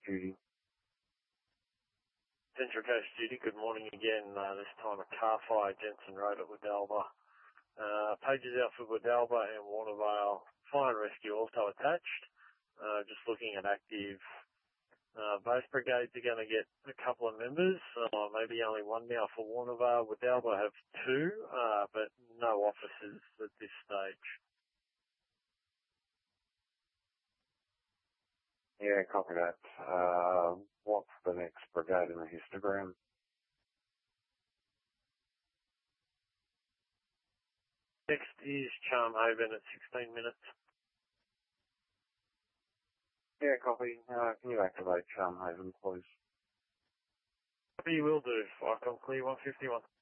duty. Central Coast duty, good morning again. This time at Car Fire, Jensen Road at Wadalba. Pages out for Wadalba and Warnervale. Fire and rescue also attached. Just looking at active. Both brigades are going to get a couple of members, maybe only one now for Warnervale. Wadalba have two, but no officers at this stage. Yeah, copy that. What's the next brigade in the histogram? Next is Charmhaven at 16 minutes. Yeah, copy. Can you activate Charmhaven, please? Copy, will do. Icon clear 151.